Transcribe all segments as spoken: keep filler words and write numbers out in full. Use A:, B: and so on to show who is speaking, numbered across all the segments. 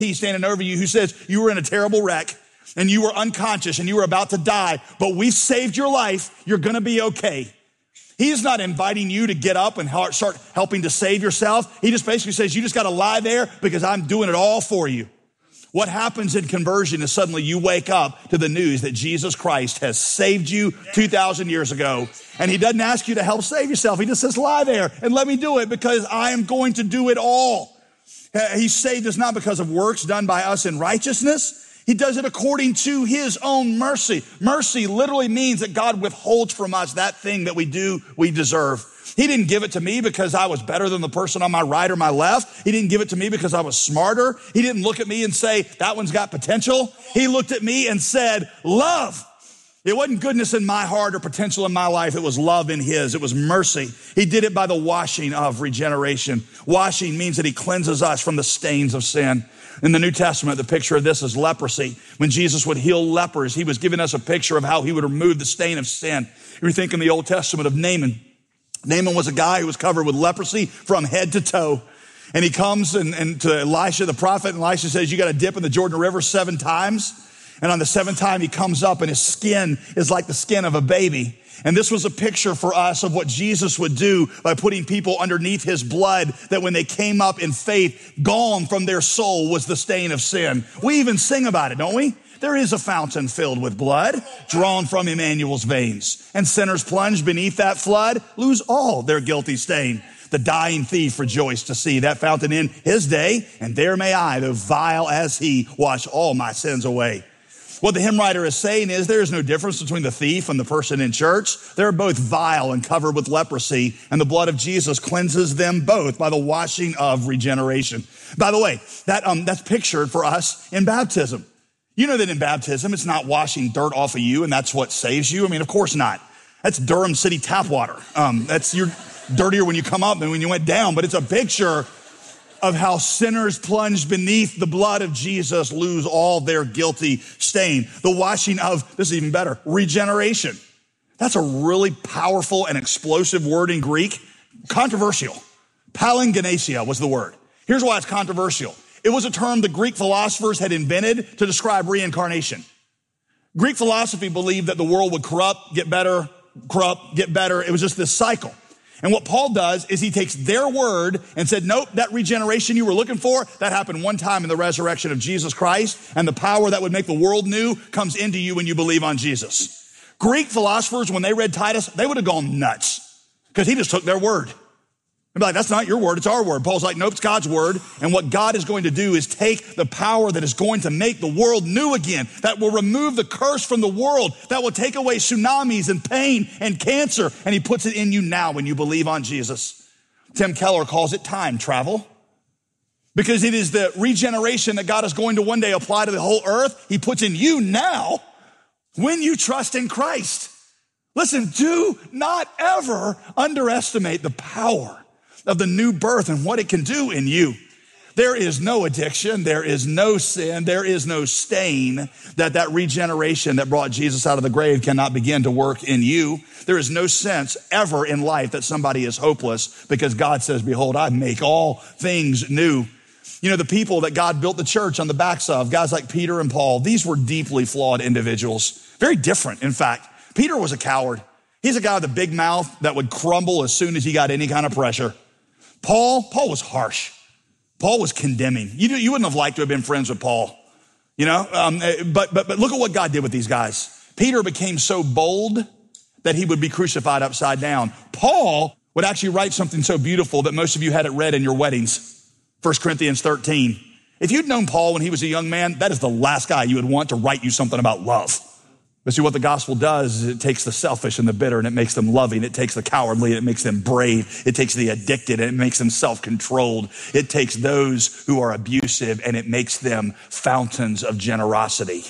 A: He's standing over you who says you were in a terrible wreck and you were unconscious and you were about to die, but we saved your life. You're going to be okay. He is not inviting you to get up and start helping to save yourself. He just basically says, you just got to lie there because I'm doing it all for you. What happens in conversion is suddenly you wake up to the news that Jesus Christ has saved you two thousand years ago. And he doesn't ask you to help save yourself. He just says, lie there and let me do it because I am going to do it all. He saved us not because of works done by us in righteousness. He does it according to his own mercy. Mercy literally means that God withholds from us that thing that we do, we deserve. He didn't give it to me because I was better than the person on my right or my left. He didn't give it to me because I was smarter. He didn't look at me and say, that one's got potential. He looked at me and said, love. It wasn't goodness in my heart or potential in my life. It was love in his. It was mercy. He did it by the washing of regeneration. Washing means that he cleanses us from the stains of sin. In the New Testament, the picture of this is leprosy. When Jesus would heal lepers, he was giving us a picture of how he would remove the stain of sin. You think in the Old Testament of Naaman. Naaman was a guy who was covered with leprosy from head to toe. And he comes and, and to Elisha, the prophet, and Elisha says, you got to dip in the Jordan River seven times. And on the seventh time he comes up and his skin is like the skin of a baby. And this was a picture for us of what Jesus would do by putting people underneath his blood, that when they came up in faith, gone from their soul was the stain of sin. We even sing about it, don't we? There is a fountain filled with blood drawn from Emmanuel's veins, and sinners plunged beneath that flood lose all their guilty stain. The dying thief rejoiced to see that fountain in his day, and there may I, though vile as he, wash all my sins away. What the hymn writer is saying is there is no difference between the thief and the person in church. They're both vile and covered with leprosy, and the blood of Jesus cleanses them both by the washing of regeneration. By the way, that um, that's pictured for us in baptism. You know that in baptism, it's not washing dirt off of you, and that's what saves you. I mean, of course not. That's Durham City tap water. Um, that's you're dirtier when you come up than when you went down, but it's a picture of how sinners plunged beneath the blood of Jesus lose all their guilty stain. The washing of, this is even better, regeneration. That's a really powerful and explosive word in Greek. Controversial. Palingenesia was the word. Here's why it's controversial. It was a term the Greek philosophers had invented to describe reincarnation. Greek philosophy believed that the world would corrupt, get better, corrupt, get better. It was just this cycle. And what Paul does is he takes their word and said, nope, that regeneration you were looking for, that happened one time in the resurrection of Jesus Christ, and the power that would make the world new comes into you when you believe on Jesus. Greek philosophers, when they read Titus, they would have gone nuts because he just took their word. They'd be like, that's not your word, it's our word. Paul's like, nope, it's God's word. And what God is going to do is take the power that is going to make the world new again, that will remove the curse from the world, that will take away tsunamis and pain and cancer. And he puts it in you now when you believe on Jesus. Tim Keller calls it time travel because it is the regeneration that God is going to one day apply to the whole earth. He puts in you now when you trust in Christ. Listen, do not ever underestimate the power of the new birth and what it can do in you. There is no addiction. There is no sin. There is no stain that that regeneration that brought Jesus out of the grave cannot begin to work in you. There is no sense ever in life that somebody is hopeless because God says, behold, I make all things new. You know, the people that God built the church on the backs of, guys like Peter and Paul, these were deeply flawed individuals. Very different, in fact. Peter was a coward. He's a guy with a big mouth that would crumble as soon as he got any kind of pressure. Paul, Paul was harsh. Paul was condemning. You, you wouldn't have liked to have been friends with Paul, you know, um, but, but, but look at what God did with these guys. Peter became so bold that he would be crucified upside down. Paul would actually write something so beautiful that most of you had it read in your weddings. First Corinthians thirteen. If you'd known Paul when he was a young man, that is the last guy you would want to write you something about love. But see, what the gospel does is it takes the selfish and the bitter and it makes them loving. It takes the cowardly and it makes them brave. It takes the addicted and it makes them self-controlled. It takes those who are abusive and it makes them fountains of generosity.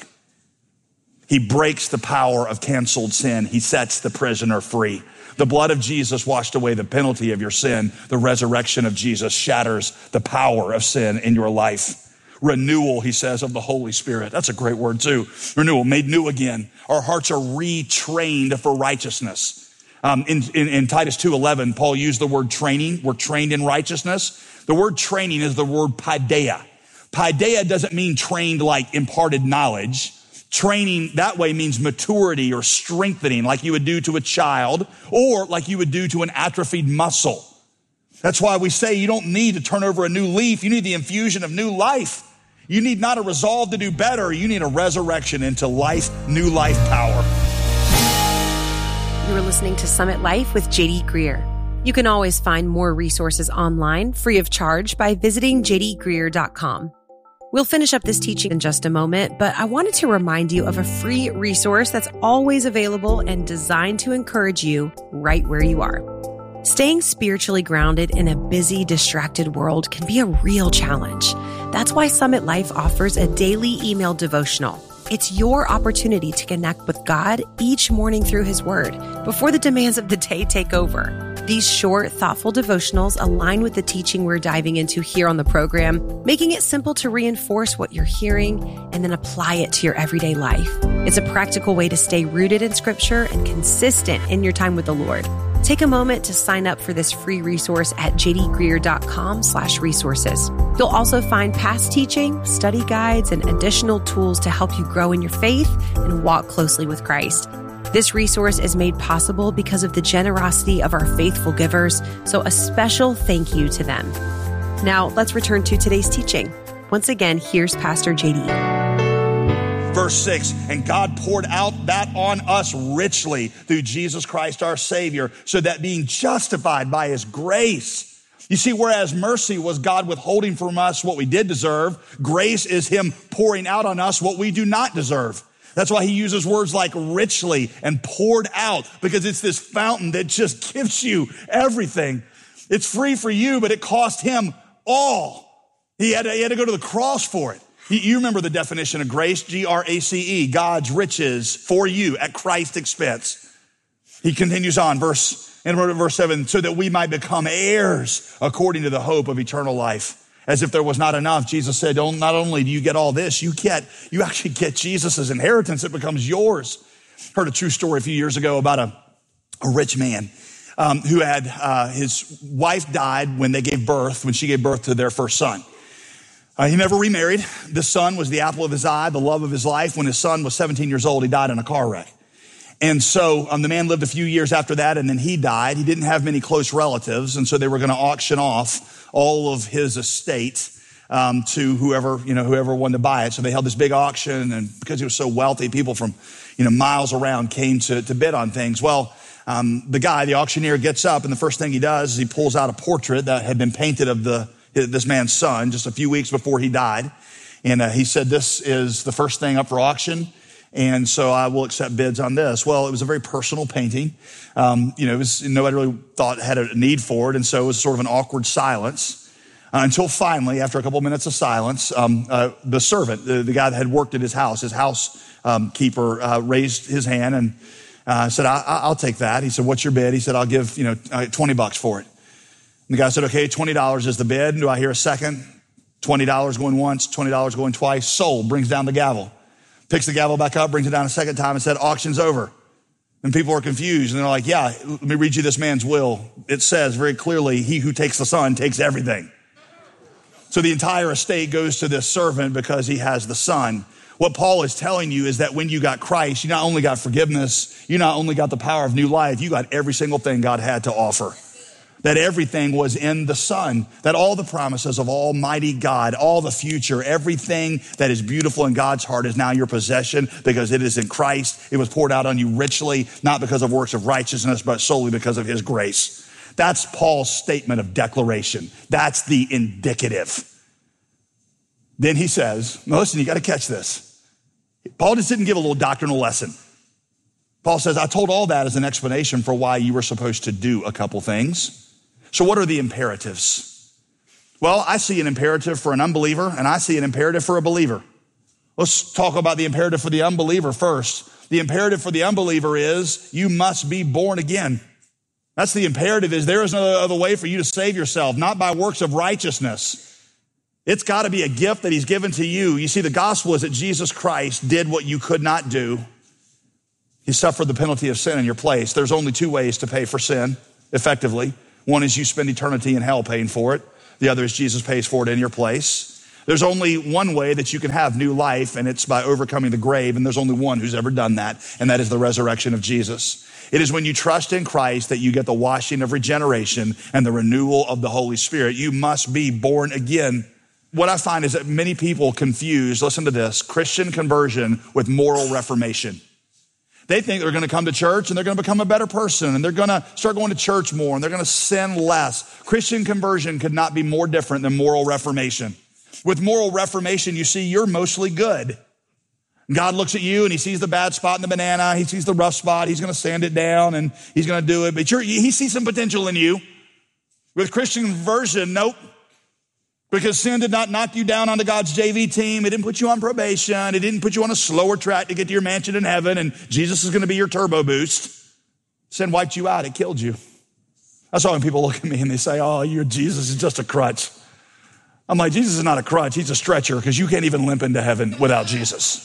A: He breaks the power of canceled sin. He sets the prisoner free. The blood of Jesus washed away the penalty of your sin. The resurrection of Jesus shatters the power of sin in your life. Renewal, he says, of the Holy Spirit. That's a great word too. Renewal, made new again. Our hearts are retrained for righteousness. Um, in, in, in Titus two eleven, Paul used the word training. We're trained in righteousness. The word training is the word paideia. Paideia doesn't mean trained like imparted knowledge. Training that way means maturity or strengthening, like you would do to a child or like you would do to an atrophied muscle. That's why we say you don't need to turn over a new leaf. You need the infusion of new life. You need not a resolve to do better. You need a resurrection into life, new life power.
B: You are listening to Summit Life with J D Greear. You can always find more resources online free of charge by visiting j d greear dot com. We'll finish up this teaching in just a moment, but I wanted to remind you of a free resource that's always available and designed to encourage you right where you are. Staying spiritually grounded in a busy, distracted world can be a real challenge. That's why Summit Life offers a daily email devotional. It's your opportunity to connect with God each morning through His Word before the demands of the day take over. These short, thoughtful devotionals align with the teaching we're diving into here on the program, making it simple to reinforce what you're hearing and then apply it to your everyday life. It's a practical way to stay rooted in Scripture and consistent in your time with the Lord. Take a moment to sign up for this free resource at j d greear dot com slash resources. You'll also find past teaching, study guides, and additional tools to help you grow in your faith and walk closely with Christ. This resource is made possible because of the generosity of our faithful givers, so a special thank you to them. Now, let's return to today's teaching. Once again, here's Pastor J D.
A: Verse six, and God poured out that on us richly through Jesus Christ our Savior, so that being justified by His grace. You see, whereas mercy was God withholding from us what we did deserve, grace is Him pouring out on us what we do not deserve. That's why He uses words like richly and poured out, because it's this fountain that just gives you everything. It's free for you, but it cost Him all. He had to, he had to go to the cross for it. You remember the definition of grace, G R A C E, God's riches for you at Christ's expense. He continues on, verse, in verse seven, so that we might become heirs according to the hope of eternal life. As if there was not enough, Jesus said, "Don't, not only do you get all this, you get, you actually get Jesus' inheritance. It becomes yours." Heard a true story a few years ago about a, a rich man um, who had, uh, his wife died when they gave birth, when she gave birth to their first son. Uh, he never remarried. The son was the apple of his eye, the love of his life. When his son was seventeen years old, he died in a car wreck. And so um, the man lived a few years after that, and then he died. He didn't have many close relatives, and so they were going to auction off all of his estate um, to whoever, you know, whoever wanted to buy it. So they held this big auction, and because he was so wealthy, people from, you know, miles around came to, to bid on things. Well, um, the guy, the auctioneer, gets up, and the first thing he does is he pulls out a portrait that had been painted of the this man's son just a few weeks before he died. And uh, he said, "This is the first thing up for auction, and so I will accept bids on this." Well, it was a very personal painting. Um, you know, it was, nobody really thought had a need for it, and so it was sort of an awkward silence uh, until finally, after a couple of minutes of silence, um, uh, the servant, the, the guy that had worked at his house, his house um, keeper, uh, raised his hand and uh, said, I, "I'll take that." He said, "What's your bid?" He said, "I'll give you know uh, twenty bucks for it." And the guy said, "Okay, twenty dollars is the bid. Do I hear a second?" twenty dollars going once, twenty dollars going twice. Sold, brings down the gavel. Picks the gavel back up, brings it down a second time and said, "Auction's over." And people are confused. And they're like, "Yeah, let me read you this man's will. It says very clearly, he who takes the son takes everything." So the entire estate goes to this servant because he has the son. What Paul is telling you is that when you got Christ, you not only got forgiveness, you not only got the power of new life, you got every single thing God had to offer. That everything was in the Son, that all the promises of Almighty God, all the future, everything that is beautiful in God's heart is now your possession because it is in Christ. It was poured out on you richly, not because of works of righteousness, but solely because of His grace. That's Paul's statement of declaration. That's the indicative. Then he says, now listen, you got to catch this. Paul just didn't give a little doctrinal lesson. Paul says, I told all that as an explanation for why you were supposed to do a couple things. So what are the imperatives? Well, I see an imperative for an unbeliever and I see an imperative for a believer. Let's talk about the imperative for the unbeliever first. The imperative for the unbeliever is you must be born again. That's the imperative, is there is no other way for you to save yourself, not by works of righteousness. It's got to be a gift that He's given to you. You see, the gospel is that Jesus Christ did what you could not do. He suffered the penalty of sin in your place. There's only two ways to pay for sin effectively. One is you spend eternity in hell paying for it. The other is Jesus pays for it in your place. There's only one way that you can have new life, and it's by overcoming the grave, and there's only one who's ever done that, and that is the resurrection of Jesus. It is when you trust in Christ that you get the washing of regeneration and the renewal of the Holy Spirit. You must be born again. What I find is that many people confuse, listen to this, Christian conversion with moral reformation. They think they're going to come to church and they're going to become a better person and they're going to start going to church more and they're going to sin less. Christian conversion could not be more different than moral reformation. With moral reformation, you see, you're mostly good. God looks at you and he sees the bad spot in the banana. He sees the rough spot. He's going to sand it down and he's going to do it. But you're, he sees some potential in you. With Christian conversion, nope. Because sin did not knock you down onto God's J V team. It didn't put you on probation. It didn't put you on a slower track to get to your mansion in heaven and Jesus is going to be your turbo boost. Sin wiped you out. It killed you. That's why when people look at me and they say, oh, your Jesus is just a crutch. I'm like, Jesus is not a crutch. He's a stretcher because you can't even limp into heaven without Jesus.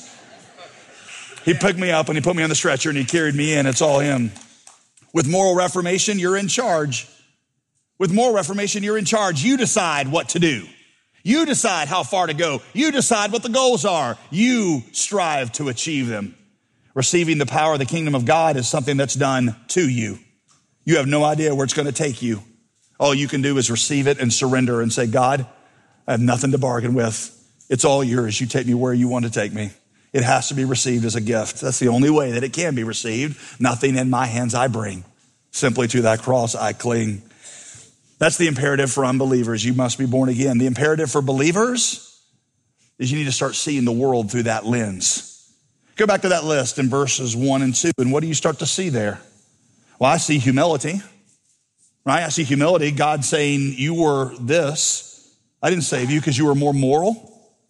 A: He picked me up and he put me on the stretcher and he carried me in. It's all him. With moral reformation, you're in charge. With moral reformation, you're in charge. You decide what to do. You decide how far to go. You decide what the goals are. You strive to achieve them. Receiving the power of the kingdom of God is something that's done to you. You have no idea where it's going to take you. All you can do is receive it and surrender and say, God, I have nothing to bargain with. It's all yours. You take me where you want to take me. It has to be received as a gift. That's the only way that it can be received. Nothing in my hands I bring. Simply to that cross I cling. That's the imperative for unbelievers. You must be born again. The imperative for believers is you need to start seeing the world through that lens. Go back to that list in verses one and two. And what do you start to see there? Well, I see humility, right? I see humility. God saying you were this. I didn't save you because you were more moral.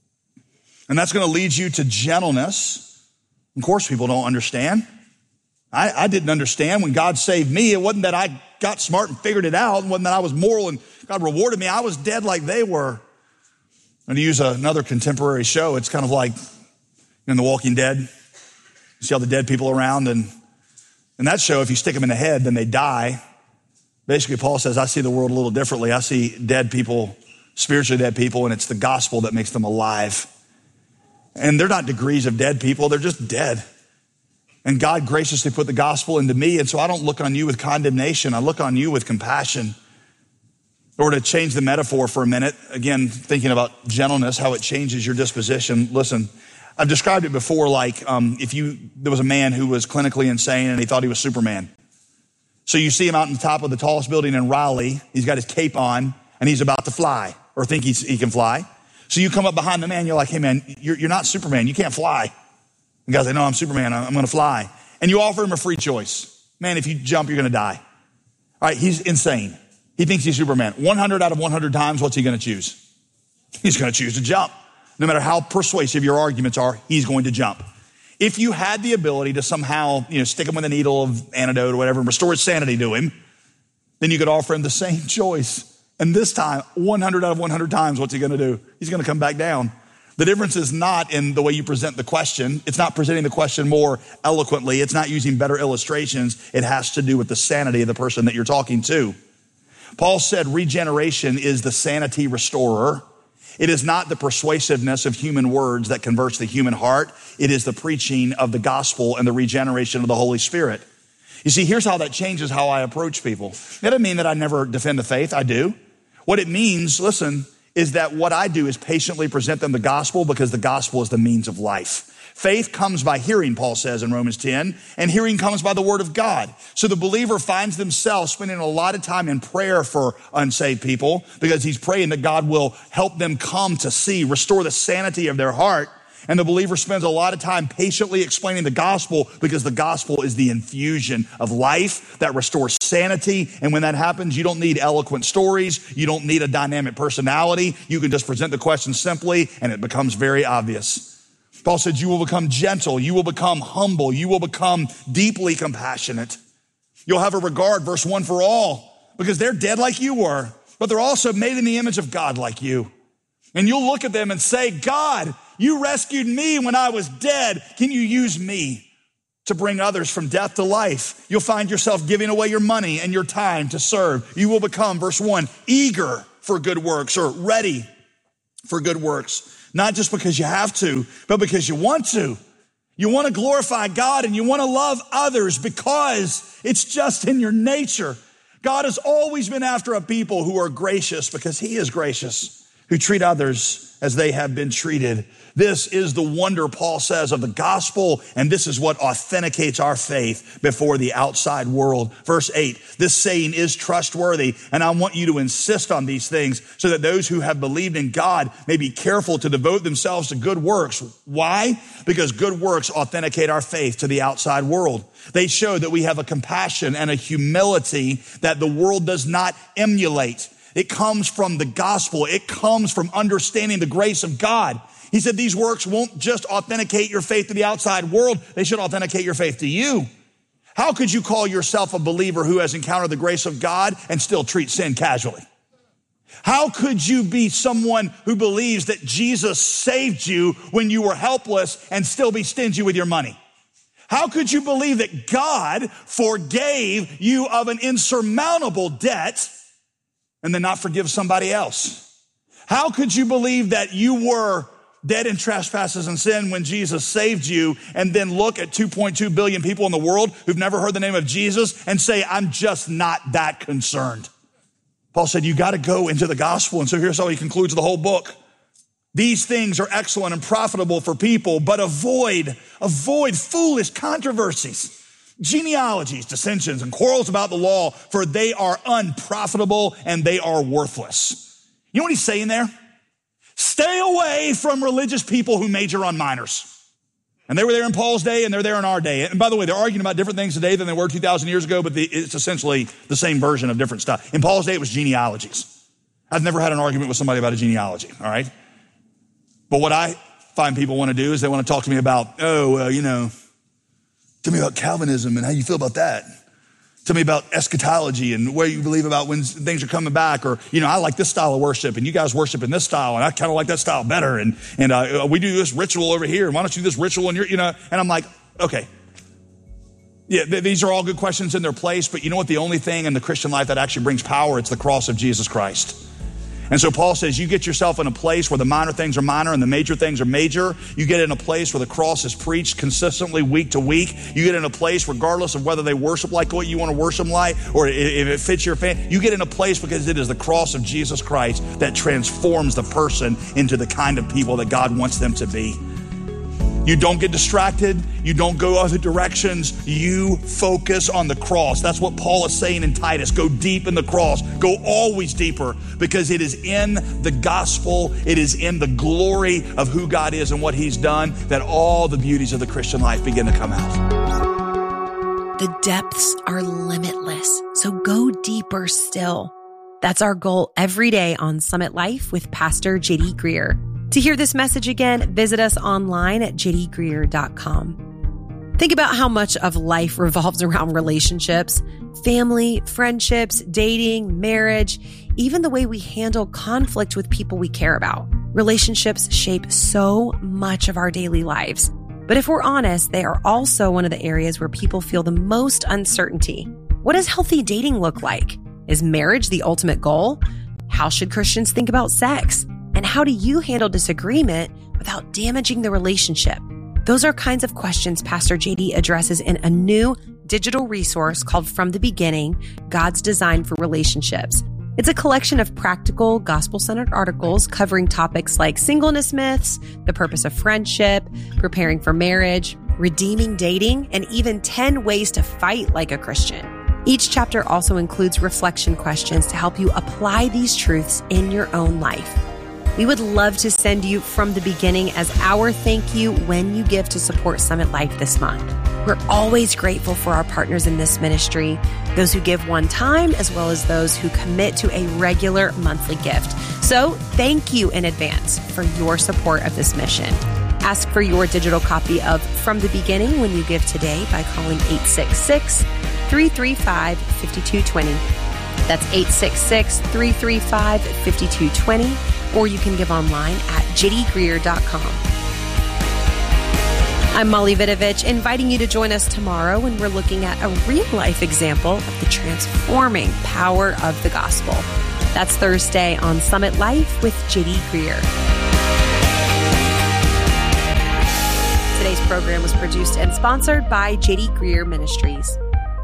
A: And that's going to lead you to gentleness. Of course, people don't understand. I, I didn't understand when God saved me. It wasn't that I got smart and figured it out. It wasn't that I was moral and God rewarded me. I was dead like they were. And to use another contemporary show, it's kind of like in The Walking Dead. You see all the dead people around. And in that show, if you stick them in the head, then they die. Basically, Paul says, I see the world a little differently. I see dead people, spiritually dead people, and it's the gospel that makes them alive. And they're not degrees of dead people. They're just dead. And God graciously put the gospel into me. And so I don't look on you with condemnation. I look on you with compassion. Or to change the metaphor for a minute, again, thinking about gentleness, how it changes your disposition. Listen, I've described it before like um, if you there was a man who was clinically insane and he thought he was Superman. So you see him out on the top of the tallest building in Raleigh. He's got his cape on and he's about to fly or think he's, he can fly. So you come up behind the man, you're like, hey man, you're, you're not Superman. You can't fly. The guy's like, no, I'm Superman. I'm going to fly. And you offer him a free choice. Man, if you jump, you're going to die. All right, he's insane. He thinks he's Superman. one hundred out of one hundred times, what's he going to choose? He's going to choose to jump. No matter how persuasive your arguments are, he's going to jump. If you had the ability to somehow, you know, stick him with a needle of antidote or whatever and restore his sanity to him, then you could offer him the same choice. And this time, one hundred out of one hundred times, what's he going to do? He's going to come back down. The difference is not in the way you present the question. It's not presenting the question more eloquently. It's not using better illustrations. It has to do with the sanity of the person that you're talking to. Paul said regeneration is the sanity restorer. It is not the persuasiveness of human words that converts the human heart. It is the preaching of the gospel and the regeneration of the Holy Spirit. You see, here's how that changes how I approach people. That doesn't mean that I never defend the faith. I do. What it means, listen, is that what I do is patiently present them the gospel because the gospel is the means of life. Faith comes by hearing, Paul says in Romans ten, and hearing comes by the word of God. So the believer finds themselves spending a lot of time in prayer for unsaved people because he's praying that God will help them come to see, restore the sanity of their heart. And the believer spends a lot of time patiently explaining the gospel because the gospel is the infusion of life that restores sanity. And when that happens, you don't need eloquent stories. You don't need a dynamic personality. You can just present the question simply and it becomes very obvious. Paul said, you will become gentle. You will become humble. You will become deeply compassionate. You'll have a regard, verse one, for all because they're dead like you were, but they're also made in the image of God like you. And you'll look at them and say, God, you rescued me when I was dead. Can you use me to bring others from death to life? You'll find yourself giving away your money and your time to serve. You will become, verse one, eager for good works or ready for good works, not just because you have to, but because you want to. You want to glorify God and you want to love others because it's just in your nature. God has always been after a people who are gracious because he is gracious, who treat others as they have been treated. This is the wonder, Paul says, of the gospel, and this is what authenticates our faith before the outside world. Verse eight, this saying is trustworthy, and I want you to insist on these things so that those who have believed in God may be careful to devote themselves to good works. Why? Because good works authenticate our faith to the outside world. They show that we have a compassion and a humility that the world does not emulate. It comes from the gospel. It comes from understanding the grace of God. He said these works won't just authenticate your faith to the outside world. They should authenticate your faith to you. How could you call yourself a believer who has encountered the grace of God and still treat sin casually? How could you be someone who believes that Jesus saved you when you were helpless and still be stingy with your money? How could you believe that God forgave you of an insurmountable debt and then not forgive somebody else? How could you believe that you were dead in trespasses and sin when Jesus saved you and then look at two point two billion people in the world who've never heard the name of Jesus and say, I'm just not that concerned? Paul said, you got to go into the gospel. And so here's how he concludes the whole book. These things are excellent and profitable for people, but avoid, avoid foolish controversies, genealogies, dissensions, and quarrels about the law, for they are unprofitable and they are worthless. You know what he's saying there? Stay away from religious people who major on minors. And they were there in Paul's day and they're there in our day. And by the way, they're arguing about different things today than they were two thousand years ago, but the, it's essentially the same version of different stuff. In Paul's day, it was genealogies. I've never had an argument with somebody about a genealogy, all right? But what I find people want to do is they want to talk to me about, oh, uh, you know, tell me about Calvinism and how you feel about that. Tell me about eschatology and what you believe about when things are coming back. Or, you know, I like this style of worship and you guys worship in this style and I kind of like that style better. And, and uh, we do this ritual over here. And why don't you do this ritual? And you're, you know, and I'm like, okay. Yeah, th- these are all good questions in their place. But you know what? The only thing in the Christian life that actually brings power, it's the cross of Jesus Christ. And so Paul says, you get yourself in a place where the minor things are minor and the major things are major. You get in a place where the cross is preached consistently week to week. You get in a place regardless of whether they worship like what you want to worship like or if it fits your family. You get in a place because it is the cross of Jesus Christ that transforms the person into the kind of people that God wants them to be. You don't get distracted. You don't go other directions. You focus on the cross. That's what Paul is saying in Titus. Go deep in the cross. Go always deeper because it is in the gospel. It is in the glory of who God is and what he's done that all the beauties of the Christian life begin to come out.
B: The depths are limitless, so go deeper still. That's our goal every day on Summit Life with Pastor J D Greear. To hear this message again, visit us online at j d greear dot com. Think about how much of life revolves around relationships, family, friendships, dating, marriage, even the way we handle conflict with people we care about. Relationships shape so much of our daily lives. But if we're honest, they are also one of the areas where people feel the most uncertainty. What does healthy dating look like? Is marriage the ultimate goal? How should Christians think about sex? And how do you handle disagreement without damaging the relationship? Those are kinds of questions Pastor J D addresses in a new digital resource called From the Beginning, God's Design for Relationships. It's a collection of practical, gospel-centered articles covering topics like singleness myths, the purpose of friendship, preparing for marriage, redeeming dating, and even ten ways to fight like a Christian. Each chapter also includes reflection questions to help you apply these truths in your own life. We would love to send you From the Beginning as our thank you when you give to support Summit Life this month. We're always grateful for our partners in this ministry, those who give one time, as well as those who commit to a regular monthly gift. So thank you in advance for your support of this mission. Ask for your digital copy of From the Beginning when you give today by calling eight six six, three three five, five two two zero. That's eight six six, three three five, five two two zero. Or you can give online at j d greear dot com. I'm Molly Vidovich, inviting you to join us tomorrow when we're looking at a real-life example of the transforming power of the gospel. That's Thursday on Summit Life with J D Greer. Today's program was produced and sponsored by J D Greer Ministries.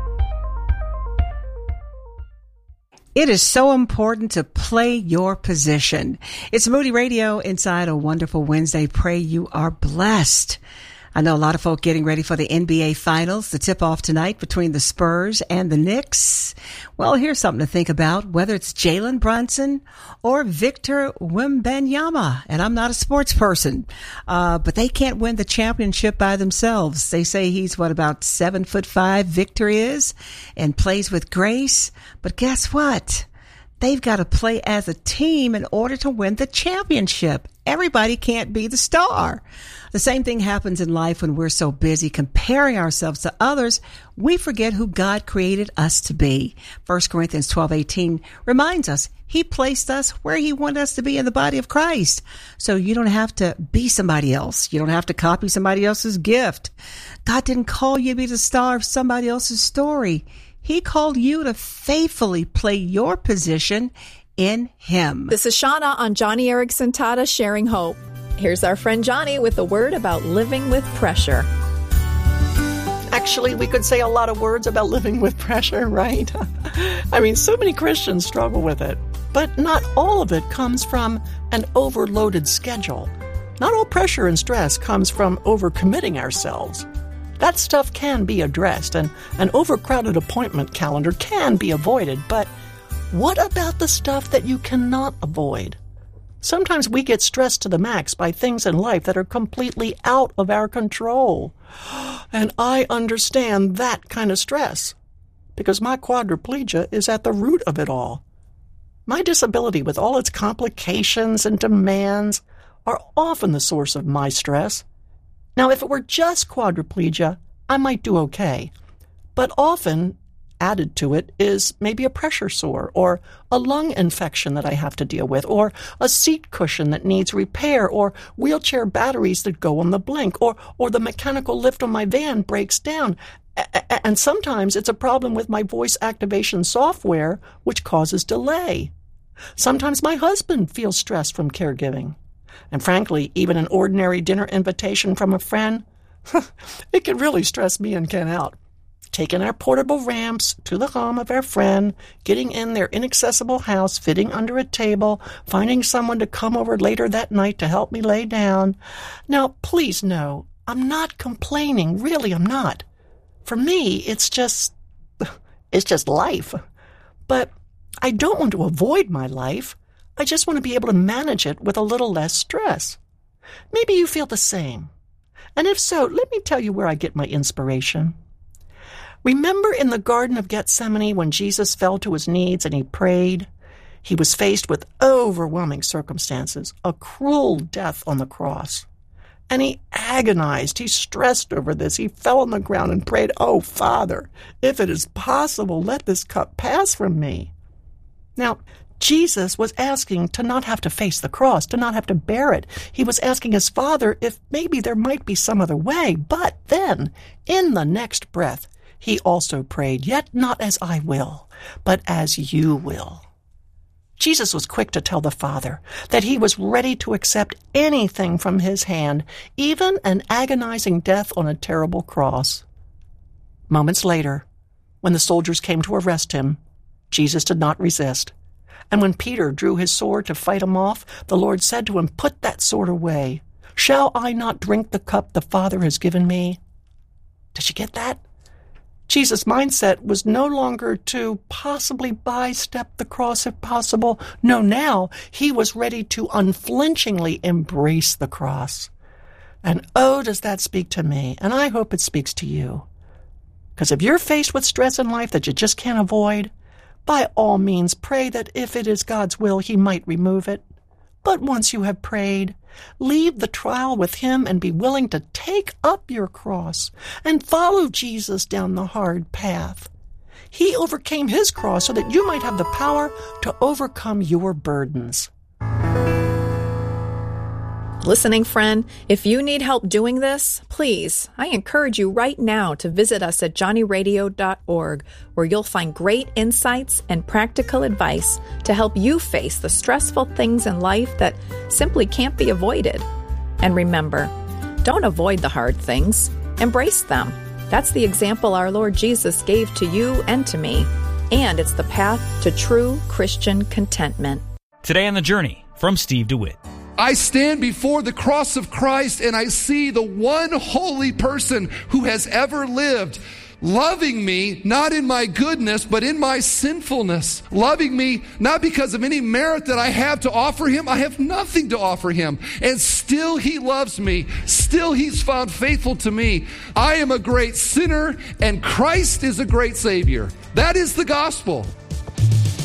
C: It is so important to play your position. It's Moody Radio inside a wonderful Wednesday. Pray you are blessed. I know a lot of folk getting ready for the N B A Finals, the tip-off tonight between the Spurs and the Knicks. Well, here's something to think about, whether it's Jalen Brunson or Victor Wembanyama. And I'm not a sports person, uh, but they can't win the championship by themselves. They say he's, what, about seven foot five, Victor is, and plays with grace. But guess what? They've got to play as a team in order to win the championship. Everybody can't be the star. The same thing happens in life when we're so busy comparing ourselves to others, we forget who God created us to be. First Corinthians twelve eighteen reminds us he placed us where he wanted us to be in the body of Christ. So you don't have to be somebody else. You don't have to copy somebody else's gift. God didn't call you to be the star of somebody else's story. He called you to faithfully play your position in him.
D: This is Shauna on Johnny Erickson Tata Sharing Hope. Here's our friend Johnny with a word about living with pressure.
E: Actually, we could say a lot of words about living with pressure, right? I mean, so many Christians struggle with it. But not all of it comes from an overloaded schedule. Not all pressure and stress comes from overcommitting ourselves. That stuff can be addressed, and an overcrowded appointment calendar can be avoided. But what about the stuff that you cannot avoid? Sometimes we get stressed to the max by things in life that are completely out of our control. And I understand that kind of stress because my quadriplegia is at the root of it all. My disability, with all its complications and demands, are often the source of my stress. Now, if it were just quadriplegia, I might do okay. But often, added to it is maybe a pressure sore or a lung infection that I have to deal with, or a seat cushion that needs repair, or wheelchair batteries that go on the blink, or or the mechanical lift on my van breaks down. A- and sometimes it's a problem with my voice activation software, which causes delay. Sometimes my husband feels stressed from caregiving. And frankly, even an ordinary dinner invitation from a friend, it can really stress me and Ken out. Taking our portable ramps to the home of our friend, getting in their inaccessible house, fitting under a table, finding someone to come over later that night to help me lay down. Now, please know, I'm not complaining. Really, I'm not. For me, it's just, it's just life. But I don't want to avoid my life. I just want to be able to manage it with a little less stress. Maybe you feel the same. And if so, let me tell you where I get my inspiration. Remember in the Garden of Gethsemane when Jesus fell to his knees and he prayed? He was faced with overwhelming circumstances, a cruel death on the cross. And he agonized, he stressed over this. He fell on the ground and prayed, "Oh, Father, if it is possible, let this cup pass from me." Now, Jesus was asking to not have to face the cross, to not have to bear it. He was asking his Father if maybe there might be some other way. But then, in the next breath, he also prayed, "Yet not as I will, but as you will." Jesus was quick to tell the Father that he was ready to accept anything from his hand, even an agonizing death on a terrible cross. Moments later, when the soldiers came to arrest him, Jesus did not resist. And when Peter drew his sword to fight him off, the Lord said to him, "Put that sword away. Shall I not drink the cup the Father has given me?" Did you get that? Jesus' mindset was no longer to possibly bystep the cross if possible. No, now he was ready to unflinchingly embrace the cross. And oh, does that speak to me? And I hope it speaks to you. Because if you're faced with stress in life that you just can't avoid, by all means pray that if it is God's will, he might remove it. But once you have prayed, leave the trial with him and be willing to take up your cross and follow Jesus down the hard path. He overcame his cross so that you might have the power to overcome your burdens.
D: Listening friend, if you need help doing this, please, I encourage you right now to visit us at johnny radio dot org, where you'll find great insights and practical advice to help you face the stressful things in life that simply can't be avoided. And remember, don't avoid the hard things, embrace them. That's the example our Lord Jesus gave to you and to me, and it's the path to true Christian contentment.
F: Today on The Journey, from Steve DeWitt.
G: I stand before the cross of Christ and I see the one holy person who has ever lived, loving me, not in my goodness, but in my sinfulness. Loving me, not because of any merit that I have to offer him. I have nothing to offer him. And still he loves me. Still he's found faithful to me. I am a great sinner and Christ is a great Savior. That is the gospel.